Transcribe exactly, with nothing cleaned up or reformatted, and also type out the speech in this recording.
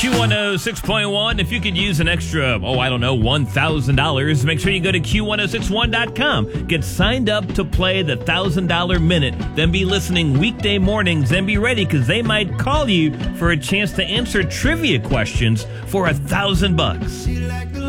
Q one oh six point one. If you could use an extra, oh, I don't know, one thousand dollars, make sure you go to Q ten sixty-one dot com. Get signed up to play the one thousand dollars minute. Then be listening weekday mornings and be ready because they might call you for a chance to answer trivia questions for a thousand bucks.